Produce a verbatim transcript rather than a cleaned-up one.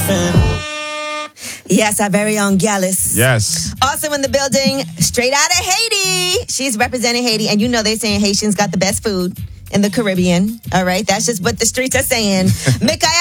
Yes, our very own Gallus. Yes. Also in the building, straight out of Haiti. She's representing Haiti, and you know they're saying Haitians got the best food in the Caribbean. All right, that's just what the streets are saying. Mikael